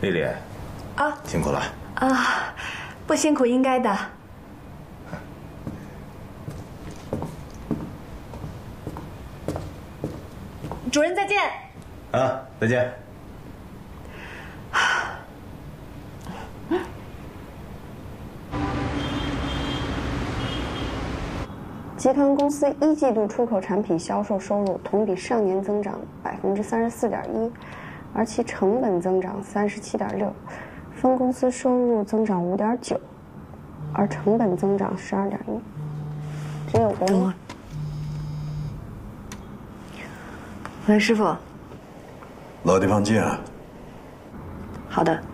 丽丽， 啊， 辛苦了啊，不辛苦应该的。主任再见。 啊，再见。 集团公司一季度出口产品销售收入同比上年增长34.1%，而其成本增长37.6%，分公司收入增长5.9%，而成本增长12.1%。只有国内。 喂，师傅。 老地方见啊。 好的。